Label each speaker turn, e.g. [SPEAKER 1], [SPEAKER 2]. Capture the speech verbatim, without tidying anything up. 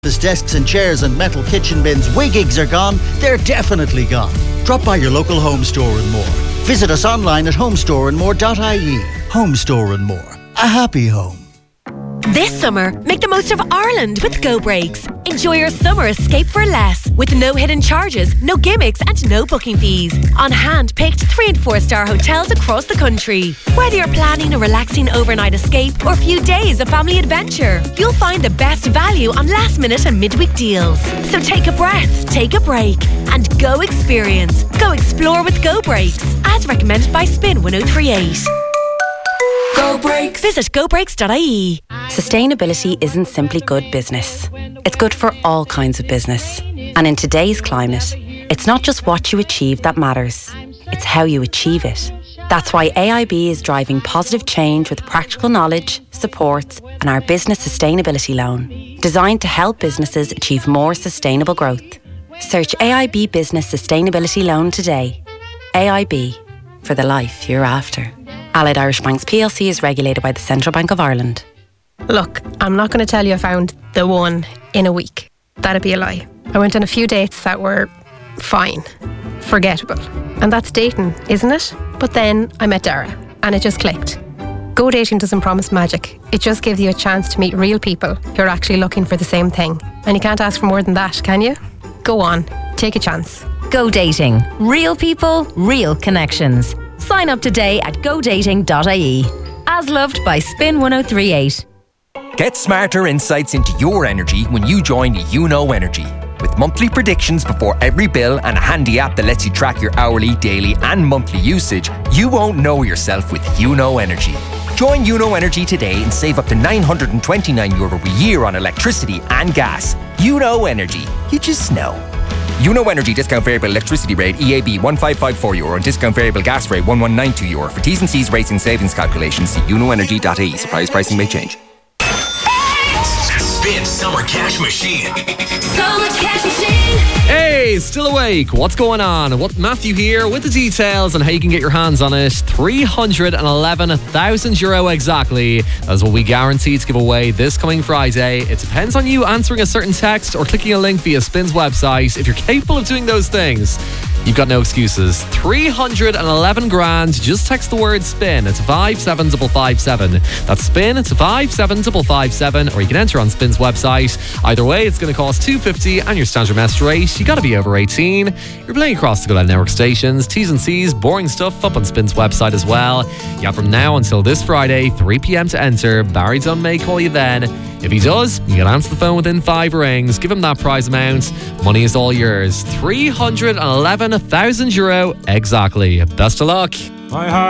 [SPEAKER 1] Office desks and chairs and metal kitchen bins, Wigigs are gone. They're definitely gone. Drop by your local Home Store and More. Visit us online at homestore and more dot I E. Home Store and More. A happy home.
[SPEAKER 2] This summer, make the most of Ireland with Go Breaks. Enjoy your summer escape for less, with no hidden charges, no gimmicks and no booking fees. On hand-picked three and four star hotels across the country. Whether you're planning a relaxing overnight escape or a few days of family adventure, you'll find the best value on last minute and midweek deals. So take a breath, take a break and go experience. Go explore with Go Breaks, as recommended by Spin one oh three eight. Go Breaks. Visit go breaks dot I E.
[SPEAKER 3] Sustainability isn't simply good business. It's good for all kinds of business. And in today's climate, it's not just what you achieve that matters. It's how you achieve it. That's why A I B is driving positive change with practical knowledge, supports, and our business sustainability loan, designed to help businesses achieve more sustainable growth. Search A I B Business Sustainability Loan today. A I B, for the life you're after. Allied Irish Banks P L C is regulated by the Central Bank of Ireland.
[SPEAKER 4] Look, I'm not going to tell you I found the one in a week. That'd be a lie. I went on a few dates that were fine, forgettable. And that's dating, isn't it? But then I met Dara and it just clicked. Go Dating doesn't promise magic. It just gives you a chance to meet real people who are actually looking for the same thing. And you can't ask for more than that, can you? Go on, take a chance.
[SPEAKER 5] Go Dating. Real people, real connections. Sign up today at go dating dot I E. As loved by Spin one oh three eight.
[SPEAKER 6] Get smarter insights into your energy when you join YouKnow Energy. With monthly predictions before every bill and a handy app that lets you track your hourly, daily and monthly usage, you won't know yourself with YouKnow Energy. Join YouKnow Energy today and save up to nine hundred twenty-nine euro a year on electricity and gas. YouKnow Energy. You just know. YouKnow Energy discount variable electricity rate E A B one five five four euro and discount variable gas rate one one nine two euro. For T's and C's rates and savings calculations, see you know energy dot I E. Surprise pricing may change.
[SPEAKER 7] Spin Summer Cash Machine.
[SPEAKER 2] Summer Cash Machine.
[SPEAKER 8] Hey, still awake? What's going on? What Matthew here with the details on how you can get your hands on it. three hundred eleven thousand euro exactly. That's what we guarantee to give away this coming Friday. It depends on you answering a certain text or clicking a link via Spin's website. If you're capable of doing those things, you've got no excuses. three hundred eleven grand. Just text the word spin. It's five seven five five seven. That's spin. It's five seven five five seven. Or you can enter on Spin's website. Either way, it's going to cost two fifty and your standard message rate. You got to be over eighteen. You're playing across the Go Loud Network stations. T's and C's, boring stuff up on Spin's website as well. You have from now until this Friday, three p.m. to enter. Barry Dunn may call you then. If he does, you can answer the phone within five rings. Give him that prize amount. Money is all yours. three hundred eleven thousand euro exactly. Best of luck.
[SPEAKER 9] Hi, hi.